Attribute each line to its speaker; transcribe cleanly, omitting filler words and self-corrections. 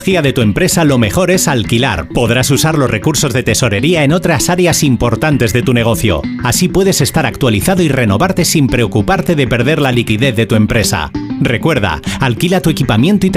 Speaker 1: de tu empresa, lo mejor es alquilar. Podrás usar los recursos de tesorería en otras áreas importantes de tu negocio. Así puedes estar actualizado y renovarte sin preocuparte de perder la liquidez de tu empresa. Recuerda, alquila tu equipamiento y